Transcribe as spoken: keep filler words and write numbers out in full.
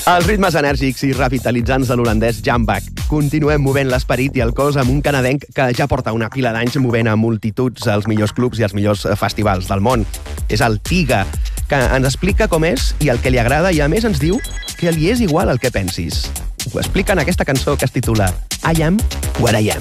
Els ritmes enèrgics i revitalitzants de l'holandès Jan Bach. Continuem movent l'esperit i el cos amb un canadenc que ja porta una pila d'anys movent a multituds als millors clubs i als millors festivals del món. És el Tiga, que ens explica com és i el que li agrada i a més ens diu que li és igual el que pensis. Ho explica en aquesta cançó que es titula I Am What I Am.